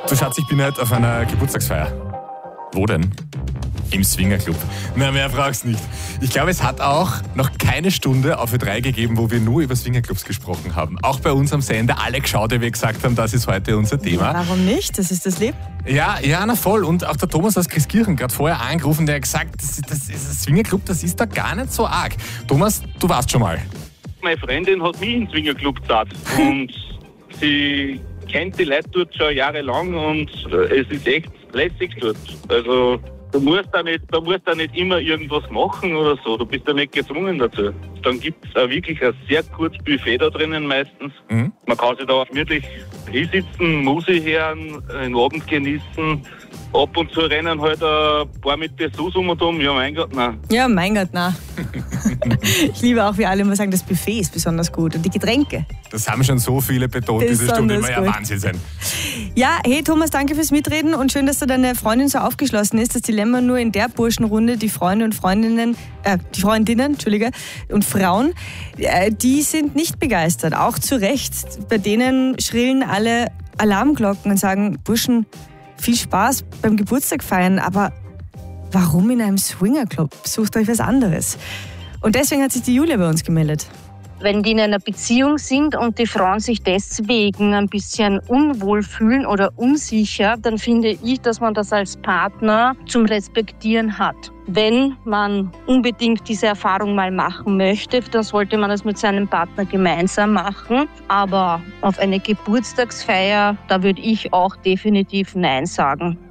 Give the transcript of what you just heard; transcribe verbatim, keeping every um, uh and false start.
Du Schatz, ich bin heute auf einer Geburtstagsfeier. Wo denn? Im Swingerclub. Na, mehr fragst nicht. Ich glaube, es hat auch noch keine Stunde auf Ö drei gegeben, wo wir nur über Swingerclubs gesprochen haben. Auch bei uns am Sender, alle geschaut, die wir gesagt haben, das ist heute unser Thema. Ja, warum nicht? Das ist das Leben. Ja, ja, na voll. Und auch der Thomas aus Christkirchen gerade vorher angerufen, der hat gesagt, das, das, das Swingerclub, das ist da gar nicht so arg. Thomas, du warst schon mal. Meine Freundin hat mich in den Swingerclub gezahlt und sie kennt die Leute dort schon jahrelang und es ist echt lässig dort. Also du musst da nicht, du musst da nicht immer irgendwas machen oder so, du bist da nicht gezwungen dazu. Dann gibt es auch wirklich ein sehr kurzes Buffet da drinnen meistens. Mhm. Man kann sich da gemütlich hinsitzen, Musik hören, den Abend genießen. Ab und zu rennen halt ein paar mit Dessous um und um. Ja, mein Gott, nein. Ja, mein Gott, nein. Ich liebe auch, wie alle immer sagen, das Buffet ist besonders gut und die Getränke. Das haben schon so viele betont, diese Stunde, immer ja Wahnsinn sein. Ja, hey Thomas, danke fürs Mitreden und schön, dass da deine Freundin so aufgeschlossen ist. Das Dilemma nur in der Burschenrunde, die Freunde und Freundinnen, äh, die Freundinnen, Entschuldige, und Frauen, äh, die sind nicht begeistert, auch zu Recht. Bei denen schrillen alle Alarmglocken und sagen, Burschen, viel Spaß beim Geburtstag feiern, aber warum in einem Swingerclub? Sucht euch was anderes. Und deswegen hat sich die Julia bei uns gemeldet. Wenn die in einer Beziehung sind und die Frauen sich deswegen ein bisschen unwohl fühlen oder unsicher, dann finde ich, dass man das als Partner zum Respektieren hat. Wenn man unbedingt diese Erfahrung mal machen möchte, dann sollte man das mit seinem Partner gemeinsam machen. Aber auf eine Geburtstagsfeier, da würde ich auch definitiv Nein sagen.